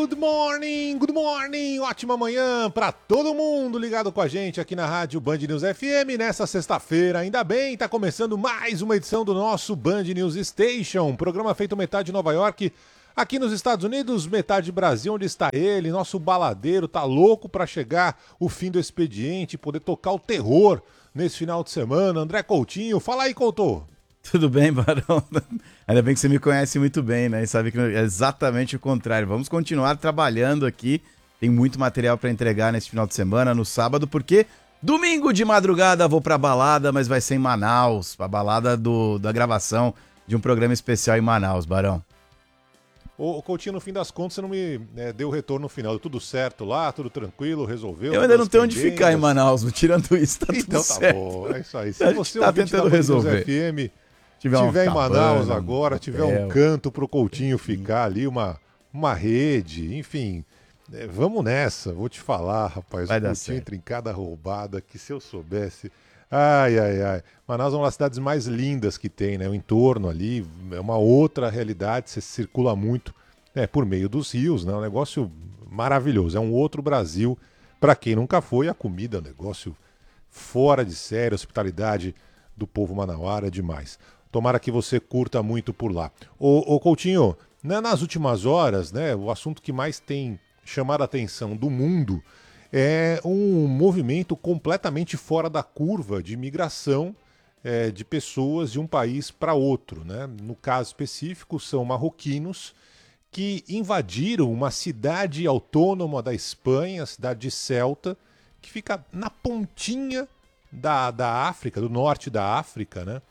Good morning, ótima manhã para todo mundo ligado com a gente aqui na rádio Band News FM nessa sexta-feira. Ainda bem, tá começando mais uma edição do nosso Band News Station, programa feito metade de Nova York, aqui nos Estados Unidos, metade Brasil, onde está ele, nosso baladeiro, tá louco para chegar o fim do expediente, poder tocar o terror nesse final de semana. André Coutinho, fala aí, Couto. Tudo bem, Barão? Ainda bem que você me conhece muito bem, né? E sabe que é exatamente o contrário. Vamos continuar trabalhando aqui. Tem muito material para entregar nesse final de semana, no sábado, porque domingo de madrugada vou pra balada, mas vai ser em Manaus. A balada da gravação de um programa especial em Manaus, Barão. Ô Coutinho, no fim das contas, você não me deu retorno no final. Deu tudo certo lá, tudo tranquilo, resolveu? Eu ainda não tenho onde ficar em Manaus, tirando isso, tá então, tudo certo. Bom, é isso aí. Se você tá tentando resolver. FM, tiver em Manaus agora, tiver um canto pro Coutinho ficar ali, uma rede, enfim, vamos nessa, vou te falar, rapaz, vai o Coutinho entra em cada roubada que se eu soubesse... Ai. Manaus é uma das cidades mais lindas que tem, né? O entorno ali é uma outra realidade, você circula muito por meio dos rios, né? É um negócio maravilhoso, é um outro Brasil. Para quem nunca foi, a comida é um negócio fora de série, a hospitalidade do povo manauara é demais. Tomara que você curta muito por lá. Ô Coutinho, né, nas últimas horas, né, o assunto que mais tem chamado a atenção do mundo é um movimento completamente fora da curva de migração de pessoas de um país para outro, né? No caso específico, são marroquinos que invadiram uma cidade autônoma da Espanha, a cidade de Ceuta, que fica na pontinha da África, do norte da África, né?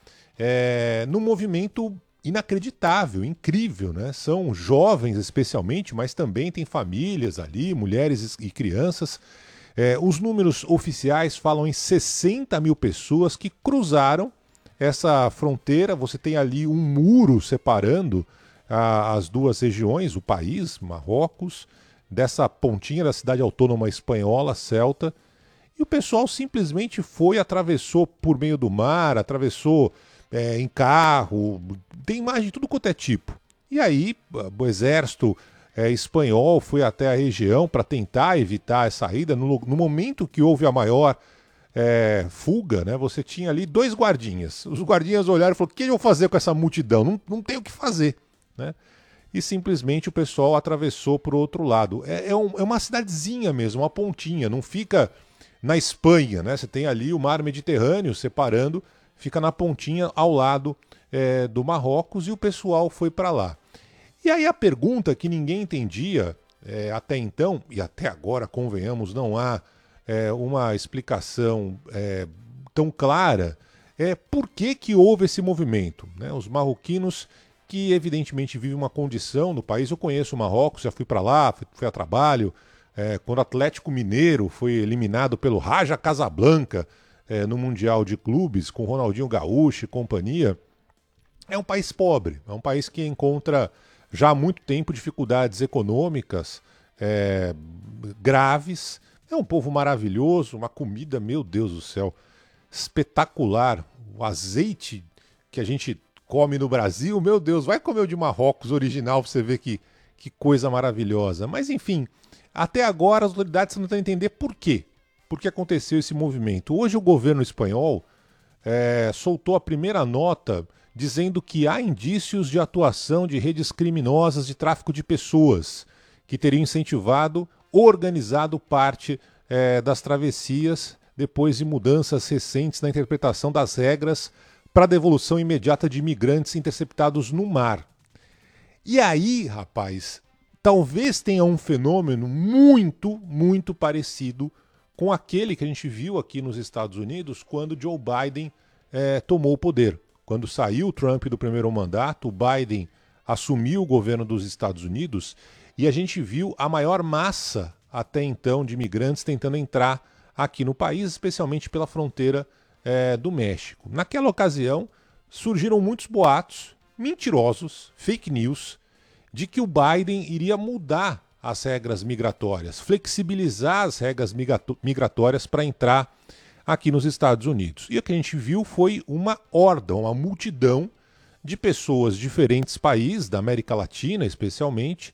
Num movimento inacreditável, incrível, né? São jovens especialmente, mas também tem famílias ali, mulheres e crianças. Os números oficiais falam em 60 mil pessoas que cruzaram essa fronteira. Você tem ali um muro separando as duas regiões, o país, Marrocos, dessa pontinha da cidade autônoma espanhola, Ceuta. E o pessoal simplesmente atravessou por meio do mar, atravessou em carro, tem imagem de tudo quanto é tipo. E aí o exército espanhol foi até a região para tentar evitar a saída. No momento que houve a maior fuga, né, você tinha ali 2 guardinhas. Os guardinhas olharam e falaram: o que eu vou fazer com essa multidão? Não tem o que fazer, né? E simplesmente o pessoal atravessou para o outro lado. É uma cidadezinha mesmo, uma pontinha, não fica na Espanha, né? Você tem ali o mar Mediterrâneo separando, fica na pontinha ao lado do Marrocos, e o pessoal foi para lá. E aí a pergunta que ninguém entendia até então, e até agora, convenhamos, não há uma explicação tão clara, por que houve esse movimento, né? Os marroquinos, que evidentemente vivem uma condição no país. Eu conheço o Marrocos, já fui para lá, fui a trabalho, quando o Atlético Mineiro foi eliminado pelo Raja Casablanca no Mundial de Clubes, com Ronaldinho Gaúcho e companhia. É um país pobre, é um país que encontra já há muito tempo dificuldades econômicas graves. É um povo maravilhoso, uma comida, meu Deus do céu, espetacular. O azeite que a gente come no Brasil, meu Deus, vai comer o de Marrocos original para você ver que coisa maravilhosa. Mas enfim, até agora as autoridades não estão a entender por quê. Por que aconteceu esse movimento. Hoje o governo espanhol soltou a primeira nota dizendo que há indícios de atuação de redes criminosas de tráfico de pessoas, que teriam incentivado, organizado parte das travessias depois de mudanças recentes na interpretação das regras para a devolução imediata de imigrantes interceptados no mar. E aí, rapaz, talvez tenha um fenômeno muito, muito parecido com aquele que a gente viu aqui nos Estados Unidos quando Joe Biden tomou o poder. Quando saiu o Trump do primeiro mandato, o Biden assumiu o governo dos Estados Unidos e a gente viu a maior massa até então de imigrantes tentando entrar aqui no país, especialmente pela fronteira do México. Naquela ocasião, surgiram muitos boatos mentirosos, fake news, de que o Biden iria mudar as regras migratórias, flexibilizar as regras migratórias para entrar aqui nos Estados Unidos. E o que a gente viu foi uma horda, uma multidão de pessoas de diferentes países, da América Latina especialmente,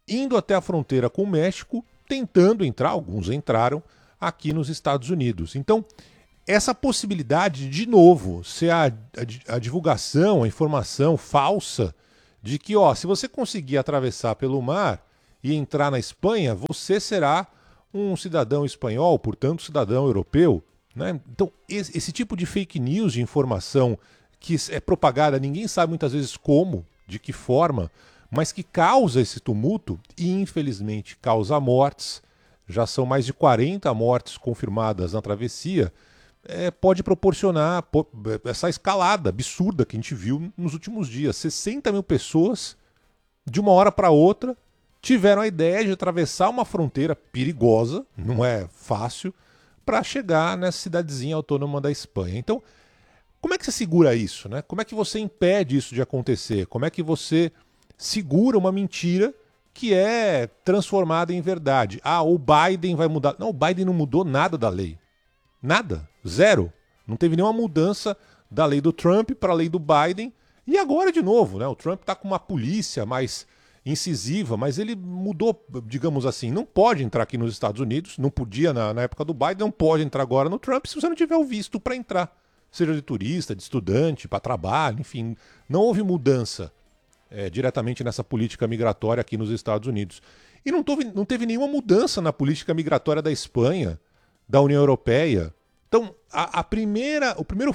indo até a fronteira com o México, tentando entrar, alguns entraram, aqui nos Estados Unidos. Então, essa possibilidade, de novo, ser a divulgação, a informação falsa de que, ó, se você conseguir atravessar pelo mar e entrar na Espanha, você será um cidadão espanhol, portanto, cidadão europeu. Né? Então, esse tipo de fake news, de informação que é propagada, ninguém sabe muitas vezes como, de que forma, mas que causa esse tumulto e, infelizmente, causa mortes. Já são mais de 40 mortes confirmadas na travessia. Pode proporcionar essa escalada absurda que a gente viu nos últimos dias. 60 mil pessoas, de uma hora para outra, tiveram a ideia de atravessar uma fronteira perigosa, não é fácil, para chegar nessa cidadezinha autônoma da Espanha. Então, como é que você segura isso, né? Como é que você impede isso de acontecer? Como é que você segura uma mentira que é transformada em verdade? Ah, o Biden vai mudar. Não, o Biden não mudou nada da lei. Nada. Zero. Não teve nenhuma mudança da lei do Trump para a lei do Biden. E agora, de novo, né? O Trump está com uma polícia mais incisiva, mas ele mudou, digamos assim, não pode entrar aqui nos Estados Unidos, não podia na época do Biden, não pode entrar agora no Trump se você não tiver o visto para entrar. Seja de turista, de estudante, para trabalho, enfim. Não houve mudança diretamente nessa política migratória aqui nos Estados Unidos. E não teve nenhuma mudança na política migratória da Espanha, da União Europeia. Então, a primeira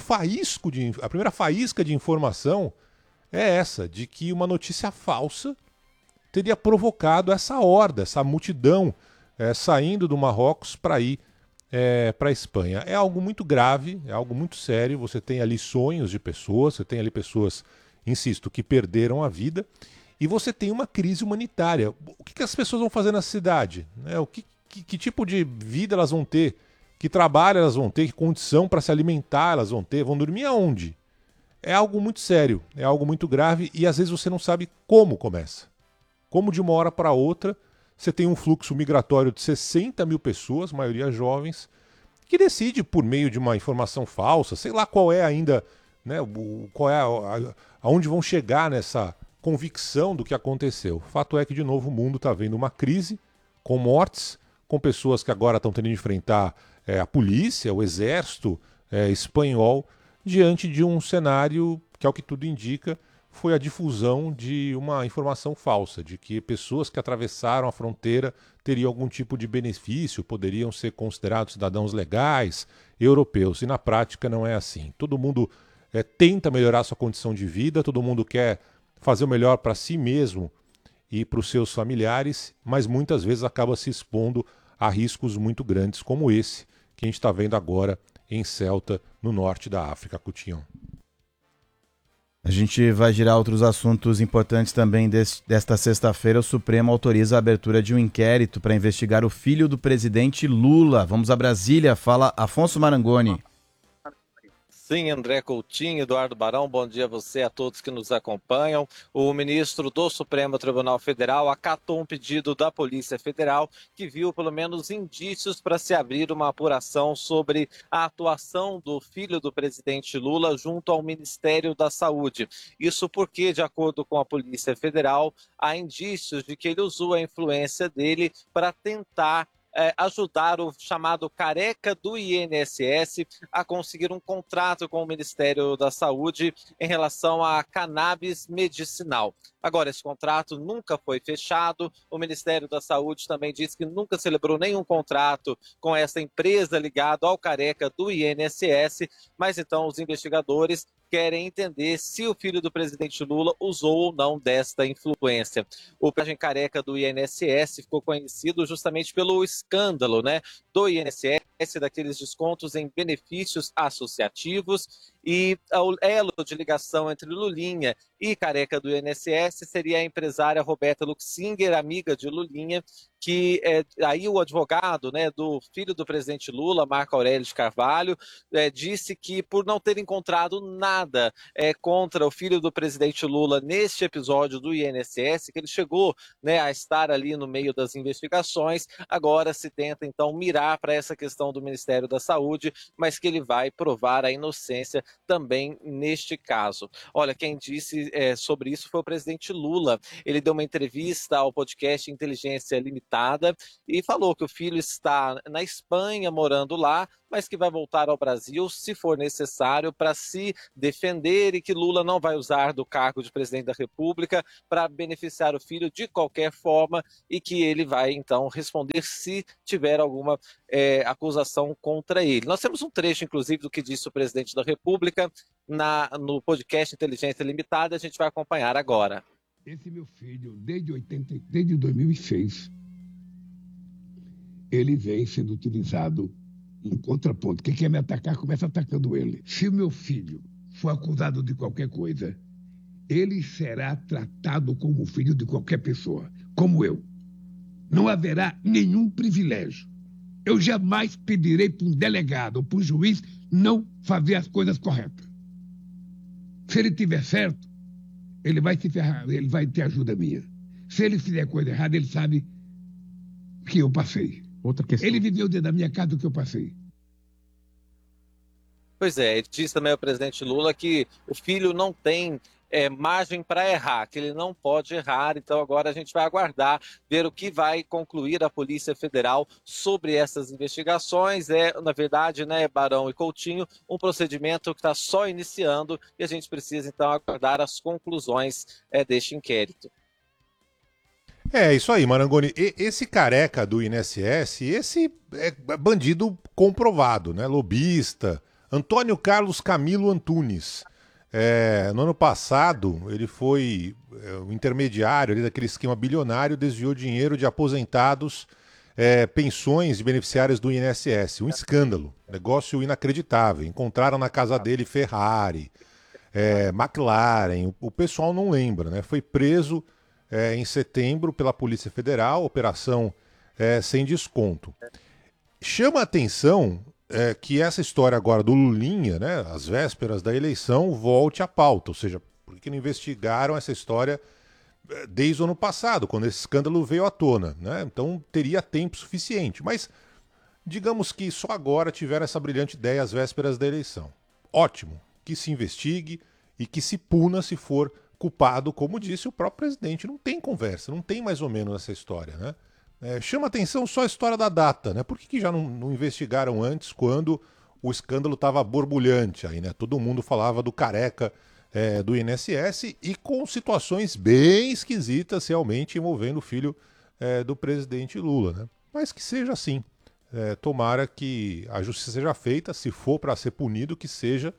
faísca de informação é essa, de que uma notícia falsa teria provocado essa horda, essa multidão saindo do Marrocos para ir para a Espanha. É algo muito grave, é algo muito sério. Você tem ali sonhos de pessoas, você tem ali pessoas, insisto, que perderam a vida, e você tem uma crise humanitária. O que as pessoas vão fazer na cidade? Que tipo de vida elas vão ter? Que trabalho elas vão ter? Que condição para se alimentar elas vão ter? Vão dormir aonde? É algo muito sério, é algo muito grave, e às vezes você não sabe como começa. Como de uma hora para outra você tem um fluxo migratório de 60 mil pessoas, maioria jovens, que decide por meio de uma informação falsa, sei lá qual é ainda, né, qual é aonde vão chegar nessa convicção do que aconteceu. O fato é que, de novo, o mundo está vendo uma crise, com mortes, com pessoas que agora estão tendo de enfrentar a polícia, o exército espanhol, diante de um cenário que, ao que tudo indica, foi a difusão de uma informação falsa, de que pessoas que atravessaram a fronteira teriam algum tipo de benefício, poderiam ser considerados cidadãos legais, europeus. E na prática não é assim. Todo mundo tenta melhorar sua condição de vida, todo mundo quer fazer o melhor para si mesmo e para os seus familiares, mas muitas vezes acaba se expondo a riscos muito grandes, como esse que a gente está vendo agora em Ceuta, no norte da África, Coutinho. A gente vai girar outros assuntos importantes também desta sexta-feira. O Supremo autoriza a abertura de um inquérito para investigar o filho do presidente Lula. Vamos a Brasília, fala Afonso Marangoni. Sim, André Coutinho, Eduardo Barão, bom dia a você, a todos que nos acompanham. O ministro do Supremo Tribunal Federal acatou um pedido da Polícia Federal que viu pelo menos indícios para se abrir uma apuração sobre a atuação do filho do presidente Lula junto ao Ministério da Saúde. Isso porque, de acordo com a Polícia Federal, há indícios de que ele usou a influência dele para tentar ajudar o chamado careca do INSS a conseguir um contrato com o Ministério da Saúde em relação a cannabis medicinal. Agora, esse contrato nunca foi fechado, o Ministério da Saúde também disse que nunca celebrou nenhum contrato com essa empresa ligada ao careca do INSS, mas então os investigadores querem entender se o filho do presidente Lula usou ou não desta influência. O personagem careca do INSS ficou conhecido justamente pelo escândalo, né, do INSS, daqueles descontos em benefícios associativos, e o elo de ligação entre Lulinha e careca do INSS seria a empresária Roberta Luxinger, amiga de Lulinha, que aí o advogado, né, do filho do presidente Lula, Marco Aurélio de Carvalho, disse que por não ter encontrado nada contra o filho do presidente Lula neste episódio do INSS, que ele chegou, né, a estar ali no meio das investigações, agora se tenta então mirar para essa questão do Ministério da Saúde, mas que ele vai provar a inocência também neste caso. Olha, quem disse sobre isso foi o presidente Lula. Ele deu uma entrevista ao podcast Inteligência Limitada e falou que o filho está na Espanha, morando lá, mas que vai voltar ao Brasil se for necessário para se defender e que Lula não vai usar do cargo de presidente da República para beneficiar o filho de qualquer forma e que ele vai, então, responder se tiver alguma acusação contra ele. Nós temos um trecho, inclusive, do que disse o presidente da República no podcast Inteligência Limitada, a gente vai acompanhar agora. Esse meu filho, desde 2006, ele vem sendo utilizado em contraponto. Quem quer me atacar, começa atacando ele. Se o meu filho for acusado de qualquer coisa, ele será tratado como filho de qualquer pessoa, como eu. Não haverá nenhum privilégio. Eu jamais pedirei para um delegado ou para um juiz não fazer as coisas corretas. Se ele tiver certo, ele vai se ferrar, ele vai ter ajuda minha. Se ele fizer coisa errada, ele sabe que eu passei. Outra questão. Ele viveu dentro da minha casa o que eu passei. Pois é, ele disse também ao presidente Lula que o filho não tem margem para errar, que ele não pode errar. Então agora a gente vai aguardar, ver o que vai concluir a Polícia Federal sobre essas investigações. Na verdade, né, Barão e Coutinho, um procedimento que está só iniciando e a gente precisa então aguardar as conclusões deste inquérito. É isso aí, Marangoni. Esse careca do INSS, esse é bandido comprovado, né? Lobista, Antônio Carlos Camilo Antunes. No ano passado, ele foi o intermediário ali daquele esquema bilionário, desviou dinheiro de aposentados, pensões de beneficiários do INSS. Um escândalo, negócio inacreditável. Encontraram na casa dele Ferrari, McLaren, o pessoal não lembra, né? Foi preso em setembro pela Polícia Federal, operação sem desconto. Chama a atenção que essa história agora do Lulinha, né, às vésperas da eleição, volte à pauta. Ou seja, por que não investigaram essa história desde o ano passado, quando esse escândalo veio à tona, né? Então teria tempo suficiente. Mas digamos que só agora tiveram essa brilhante ideia às vésperas da eleição. Ótimo, que se investigue e que se puna se for culpado, como disse o próprio presidente. Não tem conversa, não tem mais ou menos essa história, né? Chama atenção só a história da data, né? Por que já não investigaram antes, quando o escândalo estava borbulhante aí, né? Todo mundo falava do careca do INSS e com situações bem esquisitas realmente envolvendo o filho do presidente Lula, né? Mas que seja assim. Tomara que a justiça seja feita, se for para ser punido, que seja,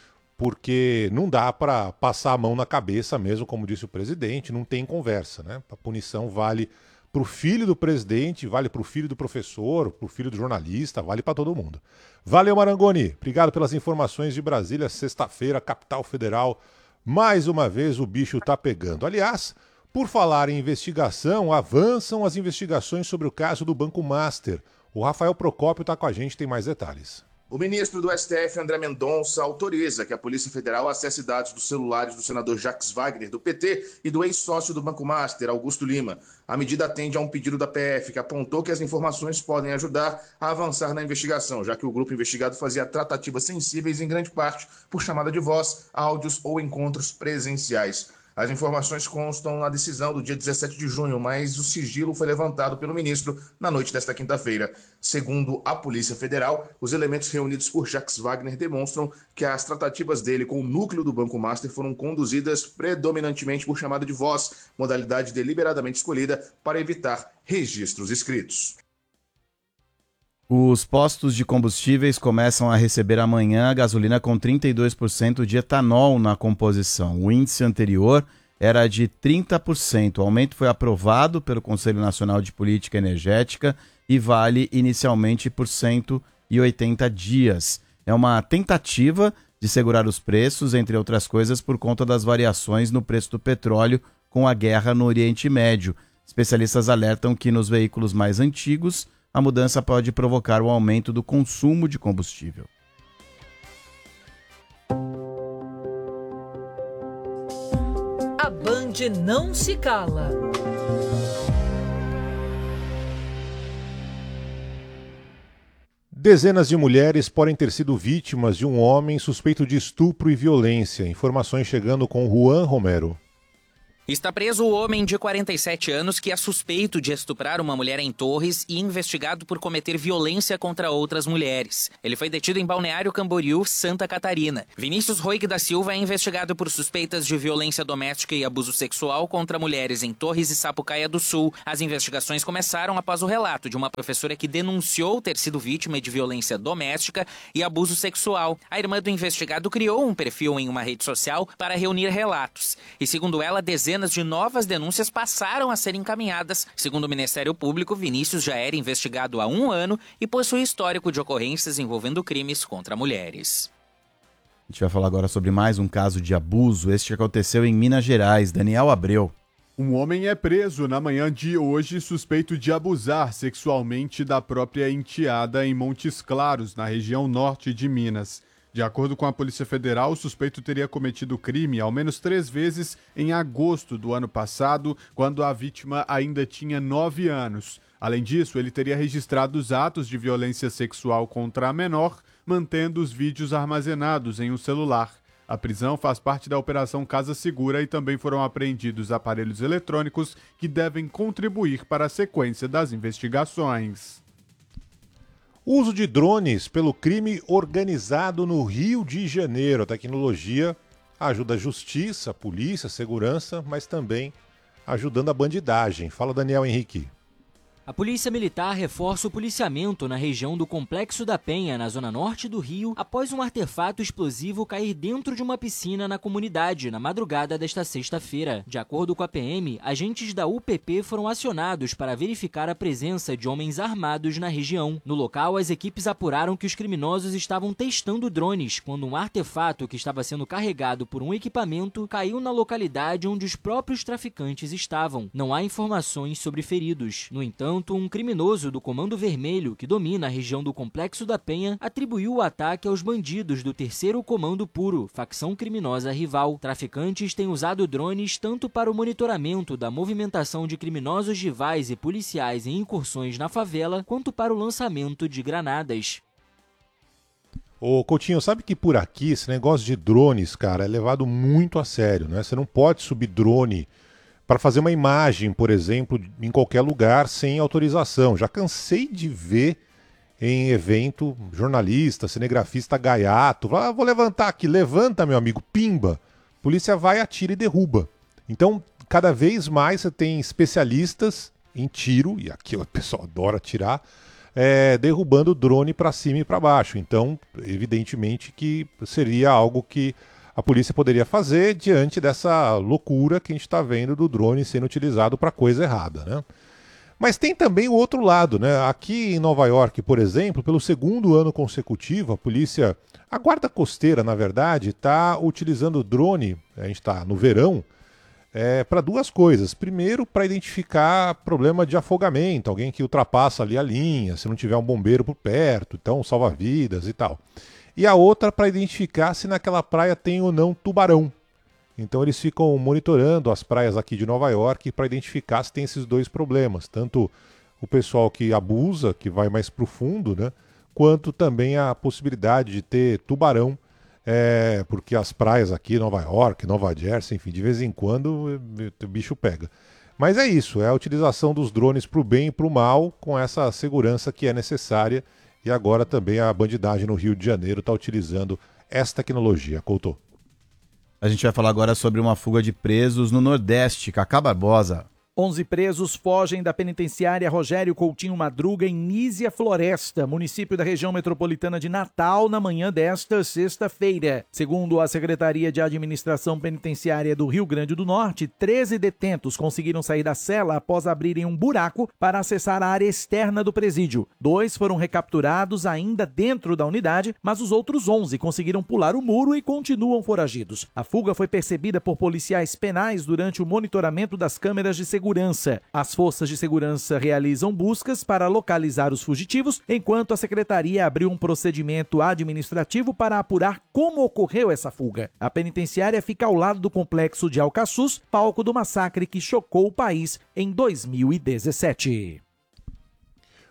porque não dá para passar a mão na cabeça mesmo, como disse o presidente, não tem conversa, né? A punição vale para o filho do presidente, vale para o filho do professor, para o filho do jornalista, vale para todo mundo. Valeu, Marangoni. Obrigado pelas informações de Brasília. Sexta-feira, capital federal. Mais uma vez o bicho tá pegando. Aliás, por falar em investigação, avançam as investigações sobre o caso do Banco Master. O Rafael Procópio está com a gente, tem mais detalhes. O ministro do STF, André Mendonça, autoriza que a Polícia Federal acesse dados dos celulares do senador Jacques Wagner, do PT, e do ex-sócio do Banco Master, Augusto Lima. A medida atende a um pedido da PF, que apontou que as informações podem ajudar a avançar na investigação, já que o grupo investigado fazia tratativas sensíveis, em grande parte, por chamada de voz, áudios ou encontros presenciais. As informações constam na decisão do dia 17 de junho, mas o sigilo foi levantado pelo ministro na noite desta quinta-feira. Segundo a Polícia Federal, os elementos reunidos por Jacques Wagner demonstram que as tratativas dele com o núcleo do Banco Master foram conduzidas predominantemente por chamada de voz, modalidade deliberadamente escolhida para evitar registros escritos. Os postos de combustíveis começam a receber amanhã a gasolina com 32% de etanol na composição. O índice anterior era de 30%. O aumento foi aprovado pelo Conselho Nacional de Política Energética e vale inicialmente por 180 dias. É uma tentativa de segurar os preços, entre outras coisas, por conta das variações no preço do petróleo com a guerra no Oriente Médio. Especialistas alertam que nos veículos mais antigos, a mudança pode provocar o aumento do consumo de combustível. A Band não se cala. Dezenas de mulheres podem ter sido vítimas de um homem suspeito de estupro e violência. Informações chegando com Juan Romero. Está preso o homem de 47 anos que é suspeito de estuprar uma mulher em Torres e investigado por cometer violência contra outras mulheres. Ele foi detido em Balneário Camboriú, Santa Catarina. Vinícius Roig da Silva é investigado por suspeitas de violência doméstica e abuso sexual contra mulheres em Torres e Sapucaia do Sul. As investigações começaram após o relato de uma professora que denunciou ter sido vítima de violência doméstica e abuso sexual. A irmã do investigado criou um perfil em uma rede social para reunir relatos. E segundo ela, dezenas de novas denúncias passaram a ser encaminhadas. Segundo o Ministério Público, Vinícius já era investigado há 1 ano e possui histórico de ocorrências envolvendo crimes contra mulheres. A gente vai falar agora sobre mais um caso de abuso. Este aconteceu em Minas Gerais. Daniel Abreu. Um homem é preso na manhã de hoje suspeito de abusar sexualmente da própria enteada em Montes Claros, na região norte de Minas. De acordo com a Polícia Federal, o suspeito teria cometido o crime ao menos 3 vezes em agosto do ano passado, quando a vítima ainda tinha 9 anos. Além disso, ele teria registrado os atos de violência sexual contra a menor, mantendo os vídeos armazenados em um celular. A prisão faz parte da Operação Casa Segura e também foram apreendidos aparelhos eletrônicos que devem contribuir para a sequência das investigações. O uso de drones pelo crime organizado no Rio de Janeiro. A tecnologia ajuda a justiça, a polícia, a segurança, mas também ajudando a bandidagem. Fala, Daniel Henrique. A Polícia Militar reforça o policiamento na região do Complexo da Penha, na zona norte do Rio, após um artefato explosivo cair dentro de uma piscina na comunidade, na madrugada desta sexta-feira. De acordo com a PM, agentes da UPP foram acionados para verificar a presença de homens armados na região. No local, as equipes apuraram que os criminosos estavam testando drones, quando um artefato que estava sendo carregado por um equipamento caiu na localidade onde os próprios traficantes estavam. Não há informações sobre feridos. No entanto, um criminoso do Comando Vermelho, que domina a região do Complexo da Penha, atribuiu o ataque aos bandidos do 3º Comando Puro, facção criminosa rival. Traficantes têm usado drones tanto para o monitoramento da movimentação de criminosos rivais e policiais em incursões na favela, quanto para o lançamento de granadas. Ô Coutinho, sabe que por aqui esse negócio de drones, cara, é levado muito a sério, né? Você não pode subir drone para fazer uma imagem, por exemplo, em qualquer lugar sem autorização. Já cansei de ver em evento jornalista, cinegrafista gaiato. Vou levantar aqui, levanta, meu amigo, pimba. Polícia vai, atira e derruba. Então, cada vez mais você tem especialistas em tiro, e aqui o pessoal adora atirar, derrubando o drone para cima e para baixo. Então, evidentemente que seria algo que a polícia poderia fazer diante dessa loucura que a gente está vendo do drone sendo utilizado para coisa errada, né? Mas tem também o outro lado, né? Aqui em Nova York, por exemplo, pelo 2º ano consecutivo, a Guarda Costeira, na verdade, está utilizando o drone, a gente está no verão, para 2 coisas. Primeiro, para identificar problema de afogamento, alguém que ultrapassa ali a linha, se não tiver um bombeiro por perto, então salva-vidas e tal. E a outra para identificar se naquela praia tem ou não tubarão. Então eles ficam monitorando as praias aqui de Nova York para identificar se tem esses 2 problemas. Tanto o pessoal que abusa, que vai mais profundo, né, quanto também a possibilidade de ter tubarão, porque as praias aqui, Nova York, Nova Jersey, enfim, de vez em quando o bicho pega. Mas é isso, é a utilização dos drones para o bem e para o mal, com essa segurança que é necessária. E agora também a bandidagem no Rio de Janeiro está utilizando essa tecnologia. Couto. A gente vai falar agora sobre uma fuga de presos no Nordeste. Cacá Barbosa. 11 presos fogem da penitenciária Rogério Coutinho Madruga, em Nísia Floresta, município da região metropolitana de Natal, na manhã desta sexta-feira. Segundo a Secretaria de Administração Penitenciária do Rio Grande do Norte, 13 detentos conseguiram sair da cela após abrirem um buraco para acessar a área externa do presídio. 2 foram recapturados ainda dentro da unidade, mas os outros 11 conseguiram pular o muro e continuam foragidos. A fuga foi percebida por policiais penais durante o monitoramento das câmeras de segurança. As forças de segurança realizam buscas para localizar os fugitivos, enquanto a secretaria abriu um procedimento administrativo para apurar como ocorreu essa fuga. A penitenciária fica ao lado do complexo de Alcaçuz, palco do massacre que chocou o país em 2017.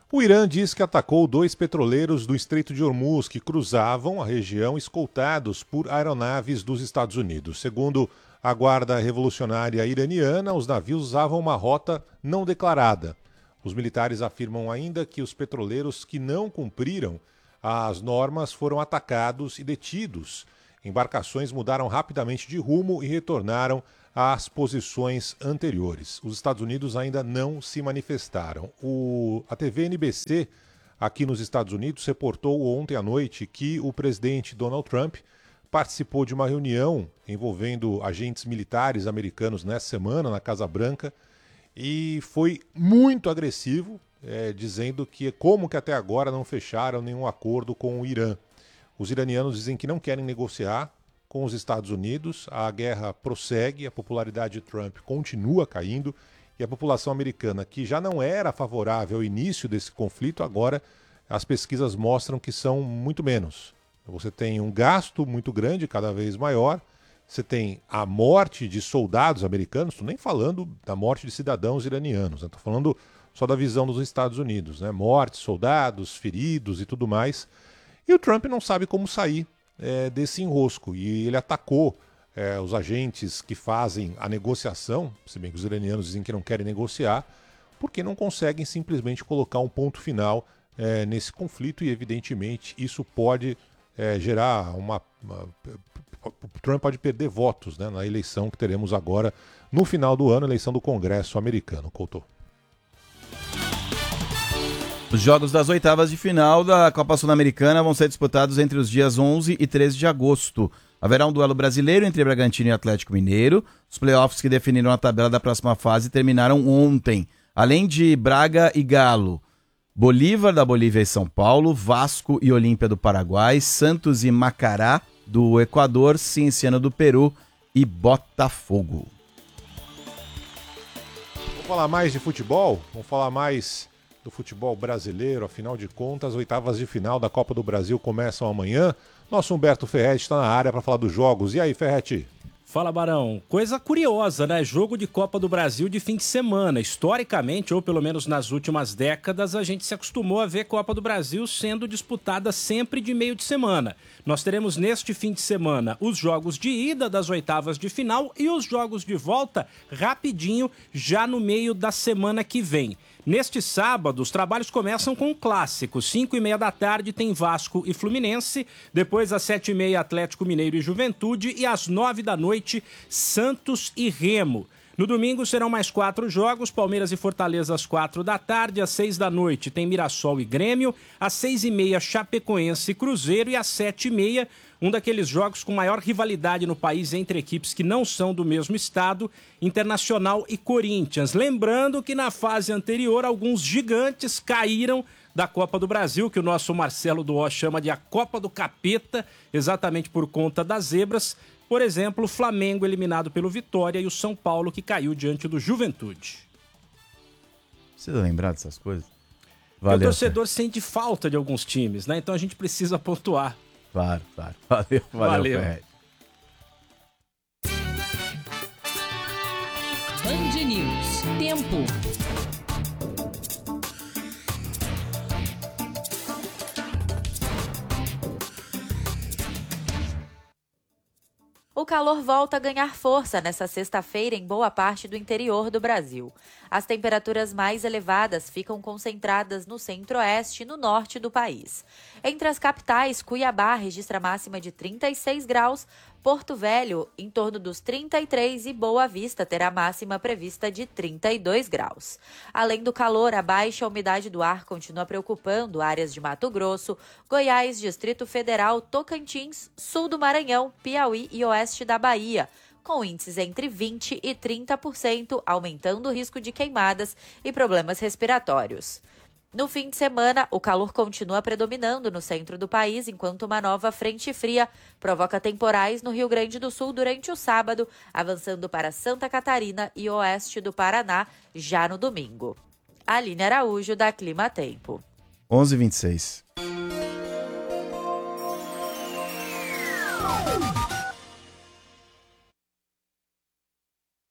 O Irã diz que atacou 2 petroleiros do Estreito de Hormuz que cruzavam a região escoltados por aeronaves dos Estados Unidos. Segundo a Guarda Revolucionária Iraniana, os navios usavam uma rota não declarada. Os militares afirmam ainda que os petroleiros que não cumpriram as normas foram atacados e detidos. Embarcações mudaram rapidamente de rumo e retornaram às posições anteriores. Os Estados Unidos ainda não se manifestaram. A TV NBC, aqui nos Estados Unidos, reportou ontem à noite que o presidente Donald Trump participou de uma reunião envolvendo agentes militares americanos nessa semana na Casa Branca e foi muito agressivo, dizendo que como que até agora não fecharam nenhum acordo com o Irã. Os iranianos dizem que não querem negociar com os Estados Unidos, a guerra prossegue, a popularidade de Trump continua caindo e a população americana, que já não era favorável ao início desse conflito, agora as pesquisas mostram que são muito menos. Você tem um gasto muito grande, cada vez maior, você tem a morte de soldados americanos, estou nem falando da morte de cidadãos iranianos, estou falando só da visão dos Estados Unidos, né? Mortes, soldados, feridos e tudo mais. E o Trump não sabe como sair desse enrosco. E ele atacou os agentes que fazem a negociação, se bem que os iranianos dizem que não querem negociar, porque não conseguem simplesmente colocar um ponto final nesse conflito e, evidentemente, isso pode gerar o Trump pode perder votos, né, na eleição que teremos agora no final do ano, eleição do Congresso americano. Couto. Os jogos das oitavas de final da Copa Sul-Americana vão ser disputados entre os dias 11 e 13 de agosto. Haverá um duelo brasileiro entre Bragantino e Atlético Mineiro. Os playoffs que definiram a tabela da próxima fase terminaram ontem. Além de Braga e Galo, Bolívar da Bolívia e São Paulo, Vasco e Olímpia do Paraguai, Santos e Macará do Equador, Cienciano do Peru e Botafogo. Vamos falar mais de futebol? Vamos falar mais do futebol brasileiro, afinal de contas, as oitavas de final da Copa do Brasil começam amanhã. Nosso Humberto Ferretti está na área para falar dos jogos. E aí, Ferretti? Fala, Barão. Coisa curiosa, né? Jogo de Copa do Brasil de fim de semana. Historicamente, ou pelo menos nas últimas décadas, a gente se acostumou a ver Copa do Brasil sendo disputada sempre de meio de semana. Nós teremos neste fim de semana os jogos de ida das oitavas de final e os jogos de volta rapidinho, já no meio da semana que vem. Neste sábado, os trabalhos começam com um clássico. 5h30 da tarde tem Vasco e Fluminense. Depois, às 7h30, Atlético Mineiro e Juventude. E às 9 da noite, Santos e Remo. No domingo serão mais 4 jogos. Palmeiras e Fortaleza às 4 da tarde. Às 6 da noite tem Mirassol e Grêmio. Às 6h30, Chapecoense e Cruzeiro. E às 7h30, um daqueles jogos com maior rivalidade no país entre equipes que não são do mesmo estado, Internacional e Corinthians. Lembrando que na fase anterior, alguns gigantes caíram da Copa do Brasil, que o nosso Marcelo Duó chama de a Copa do Capeta, exatamente por conta das zebras. Por exemplo, o Flamengo eliminado pelo Vitória e o São Paulo que caiu diante do Juventude. Precisa lembrar dessas coisas? Valeu, o torcedor sente falta de alguns times, né? Então a gente precisa pontuar. Claro. Valeu. Band News. Tempo. O calor volta a ganhar força nesta sexta-feira em boa parte do interior do Brasil. As temperaturas mais elevadas ficam concentradas no centro-oeste e no norte do país. Entre as capitais, Cuiabá registra máxima de 36 graus, Porto Velho em torno dos 33 e Boa Vista terá máxima prevista de 32 graus. Além do calor, a baixa umidade do ar continua preocupando áreas de Mato Grosso, Goiás, Distrito Federal, Tocantins, sul do Maranhão, Piauí e oeste da Bahia, com índices entre 20% e 30%, aumentando o risco de queimadas e problemas respiratórios. No fim de semana, o calor continua predominando no centro do país, enquanto uma nova frente fria provoca temporais no Rio Grande do Sul durante o sábado, avançando para Santa Catarina e oeste do Paraná já no domingo. Aline Araújo, da Clima Tempo. 11h26.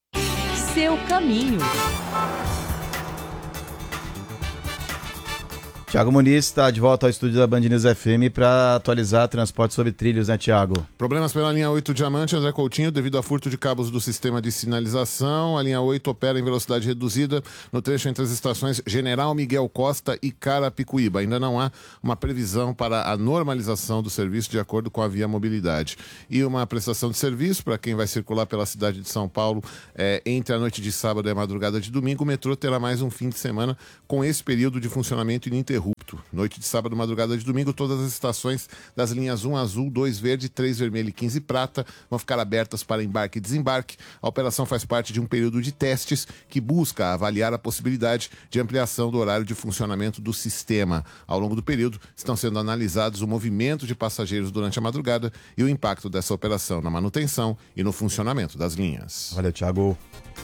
Seu caminho. Thiago Muniz está de volta ao estúdio da Band News FM para atualizar transporte sobre trilhos, né, Thiago? Problemas pela linha 8 Diamante, André Coutinho, devido a furto de cabos do sistema de sinalização. A linha 8 opera em velocidade reduzida no trecho entre as estações General Miguel Costa e Carapicuíba. Ainda não há uma previsão para a normalização do serviço de acordo com a Via Mobilidade. E uma prestação de serviço para quem vai circular pela cidade de São Paulo entre a noite de sábado e a madrugada de domingo. O metrô terá mais um fim de semana com esse período de funcionamento ininterrupto. Noite de sábado, madrugada de domingo, todas as estações das linhas 1 azul, 2 verde, 3 vermelho e 15 prata vão ficar abertas para embarque e desembarque. A operação faz parte de um período de testes que busca avaliar a possibilidade de ampliação do horário de funcionamento do sistema. Ao longo do período, estão sendo analisados o movimento de passageiros durante a madrugada e o impacto dessa operação na manutenção e no funcionamento das linhas. Valeu, Thiago.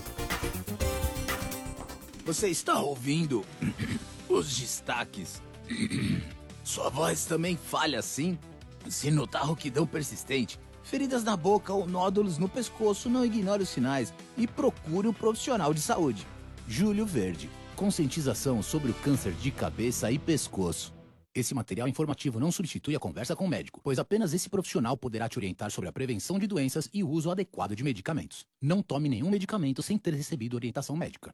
Você está ouvindo os destaques? Sua voz também falha assim? Se notar rouquidão persistente, feridas na boca ou nódulos no pescoço, não ignore os sinais e procure um profissional de saúde. Júlio Verde, conscientização sobre o câncer de cabeça e pescoço. Esse material informativo não substitui a conversa com o médico, pois apenas esse profissional poderá te orientar sobre a prevenção de doenças e o uso adequado de medicamentos. Não tome nenhum medicamento sem ter recebido orientação médica.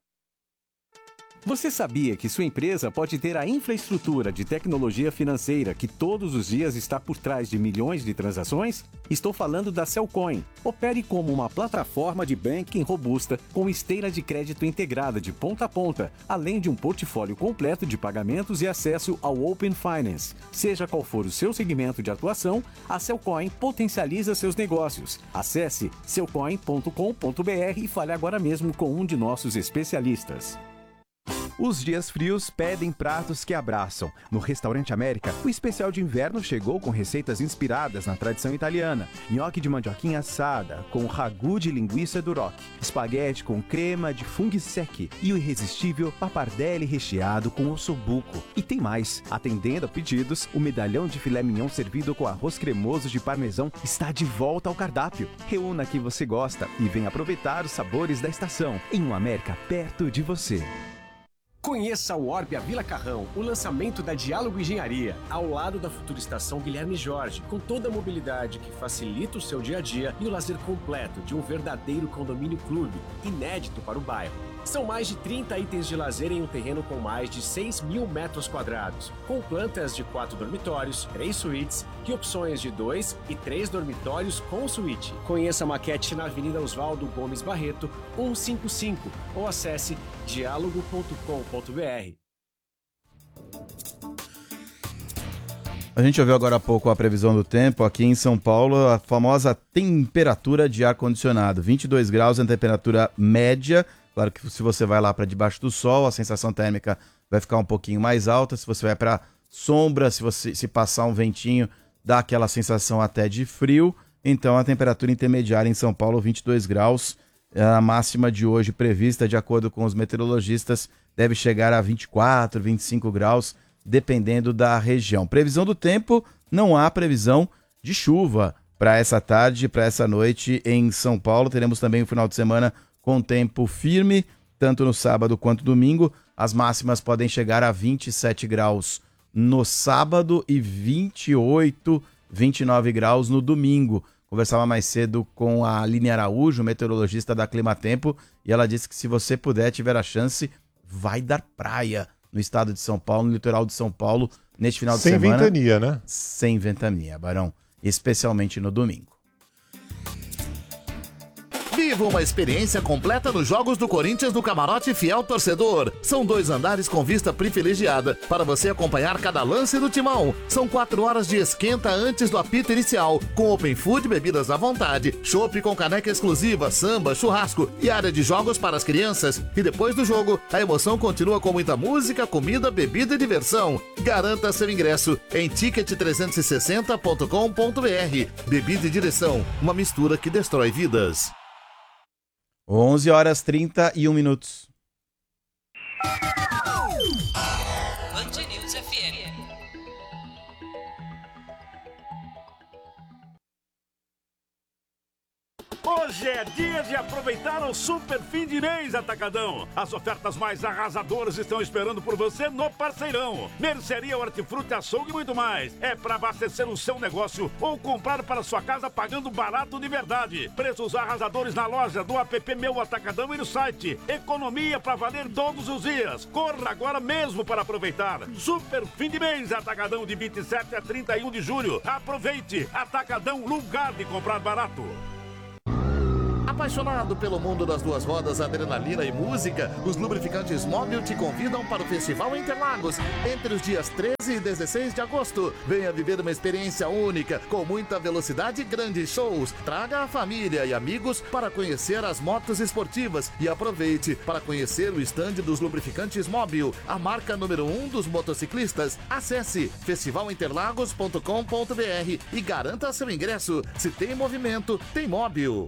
Você sabia que sua empresa pode ter a infraestrutura de tecnologia financeira que todos os dias está por trás de milhões de transações? Estou falando da Cellcoin. Opere como uma plataforma de banking robusta com esteira de crédito integrada de ponta a ponta, além de um portfólio completo de pagamentos e acesso ao Open Finance. Seja qual for o seu segmento de atuação, a Cellcoin potencializa seus negócios. Acesse cellcoin.com.br e fale agora mesmo com um de nossos especialistas. Os dias frios pedem pratos que abraçam. No Restaurante América, o especial de inverno chegou com receitas inspiradas na tradição italiana. Nhoque de mandioquinha assada, com ragu de linguiça Duroc. Espaguete com crema de funghi secchi. E o irresistível pappardelle recheado com ossobuco. E tem mais. Atendendo a pedidos, o medalhão de filé mignon servido com arroz cremoso de parmesão está de volta ao cardápio. Reúna o que você gosta e venha aproveitar os sabores da estação. Em um América perto de você. Conheça o Orbia Vila Carrão, o lançamento da Diálogo Engenharia, ao lado da futura estação Guilherme Jorge, com toda a mobilidade que facilita o seu dia a dia e o lazer completo de um verdadeiro condomínio clube, inédito para o bairro. São mais de 30 itens de lazer em um terreno com mais de 6.000 metros quadrados, com plantas de 4 dormitórios, 3 suítes e opções de 2 e 3 dormitórios com suíte. Conheça a maquete na Avenida Oswaldo Gomes Barreto, 155, ou acesse diálogo.com.br. A gente ouviu agora há pouco a previsão do tempo aqui em São Paulo, a famosa temperatura de ar-condicionado. 22 graus é a temperatura média. Claro que se você vai lá para debaixo do sol, a sensação térmica vai ficar um pouquinho mais alta. Se você vai para sombra, se passar um ventinho, dá aquela sensação até de frio. Então a temperatura intermediária em São Paulo, 22 graus. A máxima de hoje prevista, de acordo com os meteorologistas, deve chegar a 24, 25 graus, dependendo da região. Previsão do tempo, não há previsão de chuva para essa tarde, para essa noite em São Paulo. Teremos também o final de semana com tempo firme, tanto no sábado quanto domingo. As máximas podem chegar a 27 graus no sábado e 28, 29 graus no domingo. Conversava mais cedo com a Aline Araújo, meteorologista da Climatempo, e ela disse que se você puder, tiver a chance, vai dar praia no estado de São Paulo, no litoral de São Paulo, neste final de semana. Sem ventania, né? Sem ventania, Barão. Especialmente no domingo. Viva uma experiência completa nos Jogos do Corinthians no Camarote Fiel Torcedor. São 2 andares com vista privilegiada para você acompanhar cada lance do timão. São 4 horas de esquenta antes do apito inicial, com open food, bebidas à vontade, chopp com caneca exclusiva, samba, churrasco e área de jogos para as crianças. E depois do jogo, a emoção continua com muita música, comida, bebida e diversão. Garanta seu ingresso em ticket360.com.br. Bebida e direção, uma mistura que destrói vidas. 11 horas 31 minutos. Band News FM. Hoje é dia de aproveitar o super fim de mês Atacadão. As ofertas mais arrasadoras estão esperando por você no Parceirão. Mercearia, hortifruti, açougue e muito mais. É para abastecer o seu negócio ou comprar para sua casa pagando barato de verdade. Preços arrasadores na loja, do app Meu Atacadão e no site. Economia para valer todos os dias. Corra agora mesmo para aproveitar. Super fim de mês Atacadão de 27 a 31 de julho. Aproveite. Atacadão, lugar de comprar barato. Apaixonado pelo mundo das duas rodas, adrenalina e música, os lubrificantes Móbil te convidam para o Festival Interlagos entre os dias 13 e 16 de agosto. Venha viver uma experiência única, com muita velocidade e grandes shows. Traga a família e amigos para conhecer as motos esportivas e aproveite para conhecer o estande dos lubrificantes Móbil, a marca número 1 dos motociclistas. Acesse festivalinterlagos.com.br e garanta seu ingresso. Se tem movimento, tem Móbil.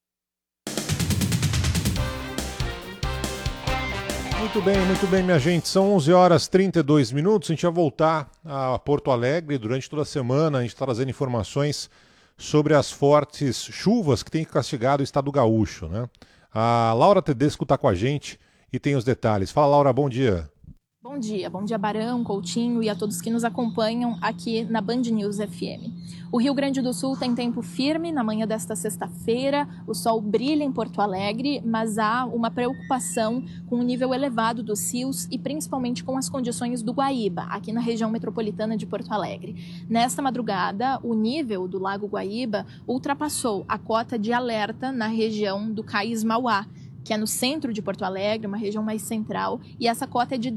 Muito bem, minha gente. São 11 horas e 32 minutos. A gente vai voltar a Porto Alegre durante toda a semana. A gente está trazendo informações sobre as fortes chuvas que têm castigado o estado gaúcho, né? A Laura Tedesco está com a gente e tem os detalhes. Fala, Laura, bom dia. Bom dia Barão, Coutinho e a todos que nos acompanham aqui na Band News FM. O Rio Grande do Sul tem tempo firme na manhã desta sexta-feira, o sol brilha em Porto Alegre, mas há uma preocupação com o nível elevado dos rios e principalmente com as condições do Guaíba, aqui na região metropolitana de Porto Alegre. Nesta madrugada, o nível do Lago Guaíba ultrapassou a cota de alerta na região do Cais Mauá, que é no centro de Porto Alegre, uma região mais central, e essa cota é de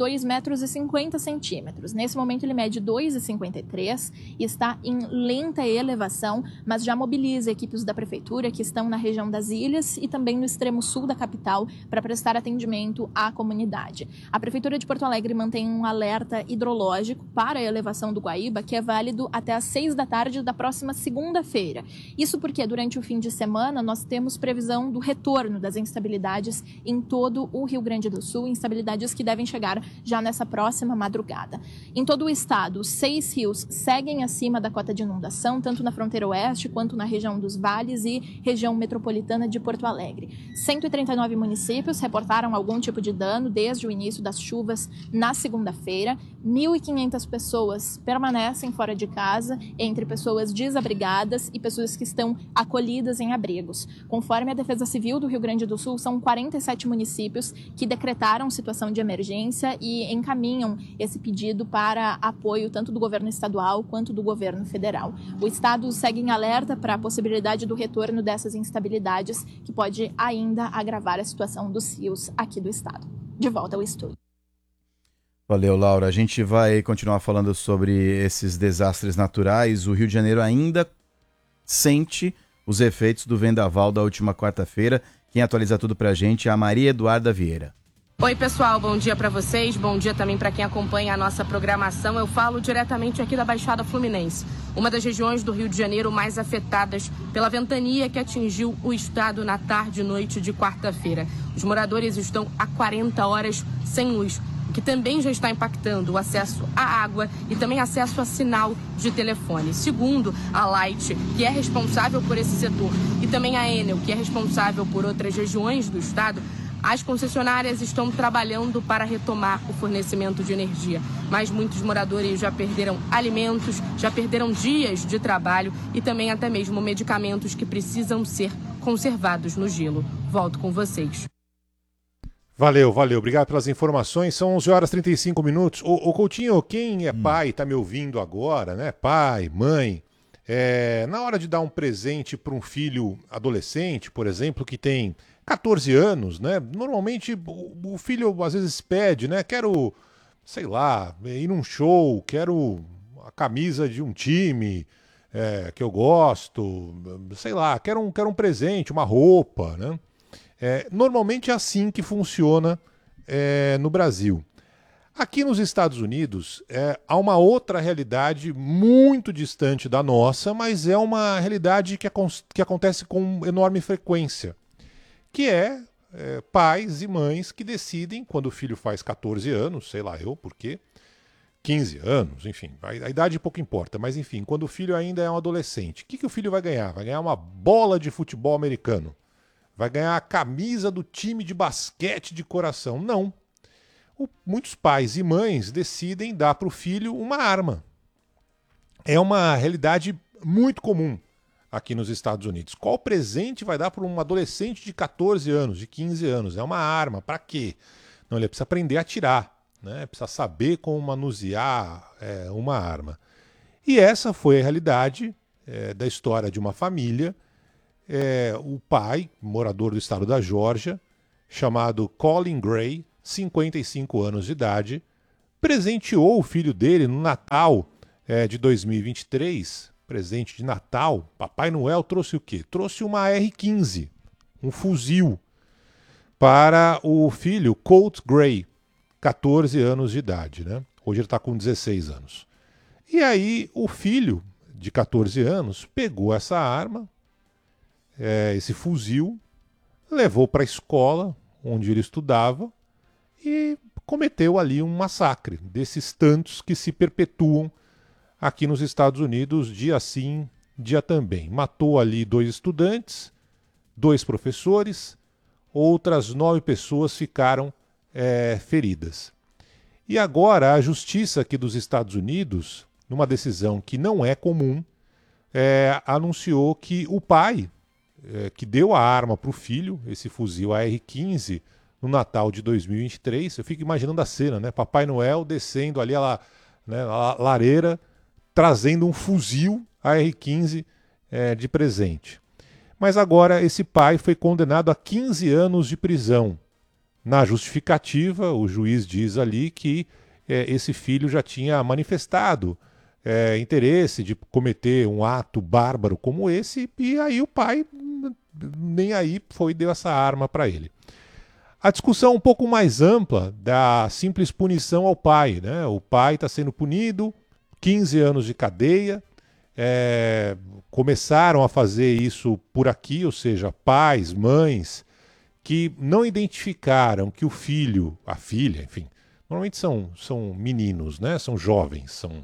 2,50 metros. Nesse momento ele mede 2,53 e está em lenta elevação, mas já mobiliza equipes da prefeitura que estão na região das ilhas e também no extremo sul da capital para prestar atendimento à comunidade. A prefeitura de Porto Alegre mantém um alerta hidrológico para a elevação do Guaíba, que é válido até às 6 da tarde da próxima segunda-feira. Isso porque durante o fim de semana nós temos previsão do retorno das instabilidades em todo o Rio Grande do Sul, instabilidades que devem chegar já nessa próxima madrugada. Em todo o estado, 6 rios seguem acima da cota de inundação, tanto na fronteira oeste quanto na região dos vales e região metropolitana de Porto Alegre. 139 municípios reportaram algum tipo de dano desde o início das chuvas na segunda-feira. 1.500 pessoas permanecem fora de casa, entre pessoas desabrigadas e pessoas que estão acolhidas em abrigos. Conforme a Defesa Civil do Rio Grande do Sul, são 47 municípios que decretaram situação de emergência e encaminham esse pedido para apoio tanto do governo estadual quanto do governo federal. O estado segue em alerta para a possibilidade do retorno dessas instabilidades, que pode ainda agravar a situação dos rios aqui do estado. De volta ao estúdio. Valeu, Laura. A gente vai continuar falando sobre esses desastres naturais. O Rio de Janeiro ainda sente os efeitos do vendaval da última quarta-feira. Quem atualiza tudo pra gente é a Maria Eduarda Vieira. Oi, pessoal, bom dia para vocês, bom dia também para quem acompanha a nossa programação. Eu falo diretamente aqui da Baixada Fluminense, uma das regiões do Rio de Janeiro mais afetadas pela ventania que atingiu o estado na tarde e noite de quarta-feira. Os moradores estão há 40 horas sem luz, o que também já está impactando o acesso à água e também acesso a sinal de telefone. Segundo a Light, que é responsável por esse setor, e também a Enel, que é responsável por outras regiões do estado, as concessionárias estão trabalhando para retomar o fornecimento de energia, mas muitos moradores já perderam alimentos, já perderam dias de trabalho e também até mesmo medicamentos que precisam ser conservados no gelo. Volto com vocês. Valeu. Obrigado pelas informações. São 11 horas e 35 minutos. Ô Coutinho, quem é pai, está me ouvindo agora, né? Pai, mãe, na hora de dar um presente para um filho adolescente, por exemplo, que tem 14 anos, né? Normalmente o filho às vezes pede, né? Quero, sei lá, ir num show, quero a camisa de um time que eu gosto, sei lá, quero um presente, uma roupa, né? Normalmente é assim que funciona no Brasil. Aqui nos Estados Unidos há uma outra realidade muito distante da nossa, mas é uma realidade que acontece com enorme frequência, que é pais e mães que decidem, quando o filho faz 14 anos, sei lá eu por quê, 15 anos, enfim, a idade pouco importa, mas enfim, quando o filho ainda é um adolescente, o que o filho vai ganhar? Vai ganhar uma bola de futebol americano. vai ganhar a camisa do time de basquete de coração. Não. Muitos pais e mães decidem dar para o filho uma arma. É uma realidade muito comum aqui nos Estados Unidos. Qual presente vai dar para um adolescente de 14 anos, de 15 anos? É uma arma. Para quê? Não, ele precisa aprender a atirar, né? Precisa saber como manusear uma arma. E essa foi a realidade da história de uma família. O pai, morador do estado da Geórgia, chamado Colin Gray, 55 anos de idade, presenteou o filho dele no Natal de 2023, presente de Natal. Papai Noel trouxe o quê? Trouxe uma R-15, um fuzil, para o filho Colt Gray, 14 anos de idade, né? Hoje ele está com 16 anos. E aí o filho de 14 anos pegou essa arma, esse fuzil, levou para a escola onde ele estudava e cometeu ali um massacre desses tantos que se perpetuam aqui nos Estados Unidos, dia sim, dia também. Matou ali 2 estudantes, 2 professores, outras 9 pessoas ficaram feridas. E agora a justiça aqui dos Estados Unidos, numa decisão que não é comum, anunciou que o pai que deu a arma para o filho, esse fuzil AR-15, no Natal de 2023, eu fico imaginando a cena, né? Papai Noel descendo ali a lareira, trazendo um fuzil AR-15 de presente. Mas agora esse pai foi condenado a 15 anos de prisão. Na justificativa, o juiz diz ali que esse filho já tinha manifestado interesse de cometer um ato bárbaro como esse, e aí o pai nem aí deu essa arma para ele. A discussão um pouco mais ampla da simples punição ao pai, né? O pai está sendo punido, 15 anos de cadeia, começaram a fazer isso por aqui, ou seja, pais, mães, que não identificaram que o filho, a filha, enfim, normalmente são meninos, né? São jovens, são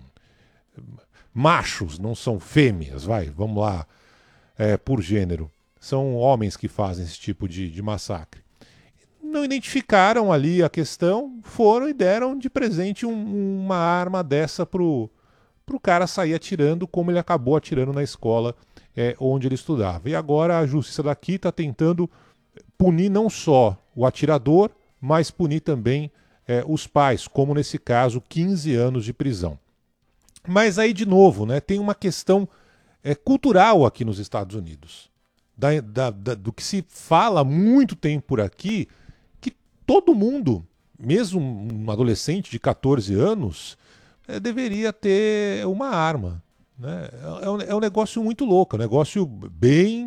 machos, não são fêmeas, vamos lá, por gênero. São homens que fazem esse tipo de massacre. Não identificaram ali a questão, foram e deram de presente uma arma dessa pro cara sair atirando, como ele acabou atirando na escola onde ele estudava. E agora a justiça daqui está tentando punir não só o atirador, mas punir também os pais, como nesse caso, 15 anos de prisão. Mas aí, de novo, né, tem uma questão cultural aqui nos Estados Unidos. Do que se fala há muito tempo por aqui, que todo mundo, mesmo um adolescente de 14 anos, deveria ter uma arma. Né? É um negócio muito louco, é um negócio bem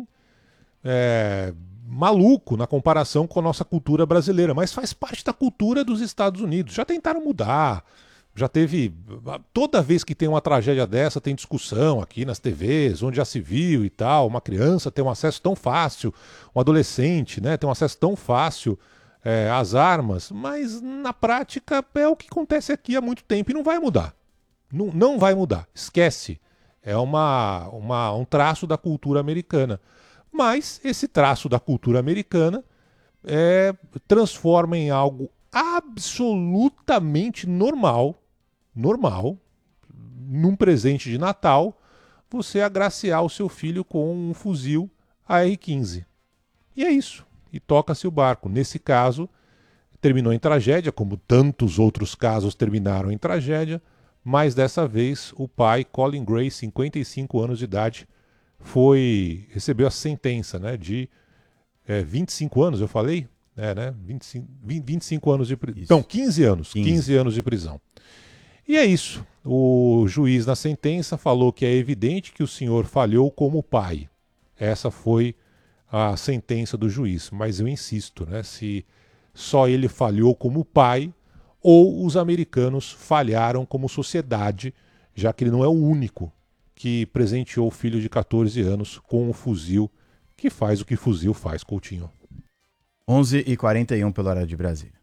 maluco na comparação com a nossa cultura brasileira, mas faz parte da cultura dos Estados Unidos. Já tentaram mudar, já teve... Toda vez que tem uma tragédia dessa, tem discussão aqui nas TVs, onde já se viu e tal. Uma criança tem um acesso tão fácil, um adolescente, né, tem um acesso tão fácil às armas, mas na prática é o que acontece aqui há muito tempo e não vai mudar. Não vai mudar, esquece. É um traço da cultura americana. Mas esse traço da cultura americana transforma em algo absolutamente normal, num presente de Natal, você agraciar o seu filho com um fuzil AR-15. E é isso. E toca-se o barco. Nesse caso, terminou em tragédia, como tantos outros casos terminaram em tragédia, mas dessa vez o pai, Colin Gray, 55 anos de idade, recebeu a sentença, né, de 25 anos, eu falei? Né? 25 anos de prisão. Então, 15 anos. 15 anos de prisão. E é isso. O juiz na sentença falou que é evidente que o senhor falhou como pai. Essa foi a sentença do juiz. Mas eu insisto, né? Se só ele falhou como pai ou os americanos falharam como sociedade, já que ele não é o único que presenteou o filho de 14 anos com um fuzil que faz o que fuzil faz, Coutinho. 11h41 pelo horário de Brasília.